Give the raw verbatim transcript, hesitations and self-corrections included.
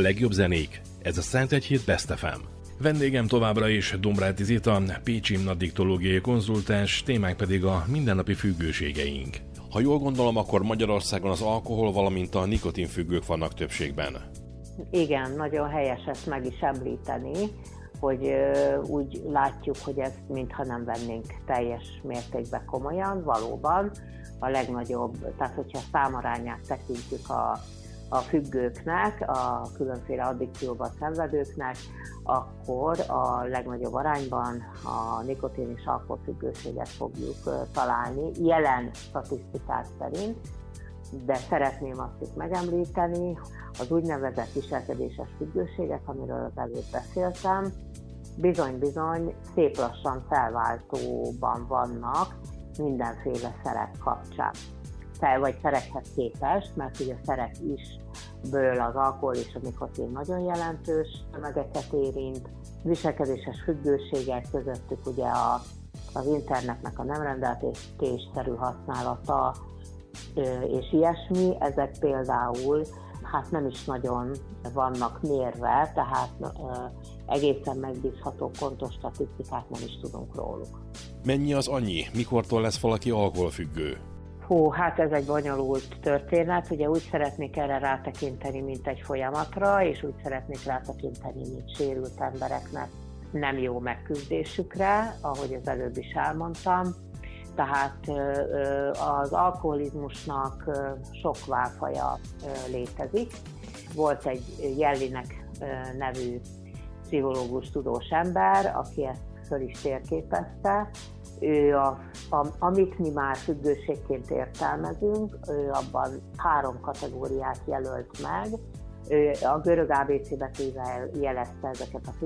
legjobb zenék. Ez a Szentegyhíd Best ef em. Vendégem továbbra is Dombráti Zita, pécsi himnaddiktológiai konzultáns, témánk pedig a mindennapi függőségeink. Ha jól gondolom, akkor Magyarországon az alkohol, valamint a nikotinfüggők vannak többségben. Igen, nagyon helyes ezt meg is említeni, hogy ö, úgy látjuk, hogy ezt mintha nem vennénk teljes mértékben komolyan, valóban a legnagyobb, tehát hogyha számarányát tekintjük a, a függőknek, a különféle addikcióban szenvedőknek, akkor a legnagyobb arányban a nikotin és alkoholfüggőséget fogjuk ö, találni, jelen statisztikák szerint, de szeretném azt itt megemlíteni, az úgynevezett viselkedéses függőségek, amiről az előbb beszéltem, bizony-bizony szép lassan felváltóban vannak mindenféle szerek kapcsán. Vagy szerekhez képest, mert ugye a szerek is ből az alkohol és a nikotin nagyon jelentős tömegeket érint. Viselkedéses függőségek közöttük ugye a, az internetnek a nem rendeltetésszerű használata, és ilyesmi, ezek például hát nem is nagyon vannak mérve, tehát egészen megbízható, pontos statisztikát nem is tudunk róluk. Mennyi az annyi? Mikortól lesz valaki alkoholfüggő? Hú, hát ez egy bonyolult történet, ugye úgy szeretnék erre rátekinteni, mint egy folyamatra, és úgy szeretnék rátekinteni, mint sérült embereknek nem jó megküzdésükre, ahogy az előbb is elmondtam. Tehát az alkoholizmusnak sok válfaja létezik. Volt egy Jellinek nevű pszichológus, tudós ember, aki ezt föl is térképezte. Ő a, a, amit mi már függőségként értelmezünk, ő abban három kategóriát jelölt meg. Ő a görög á bé cé betűvel jelezte ezeket a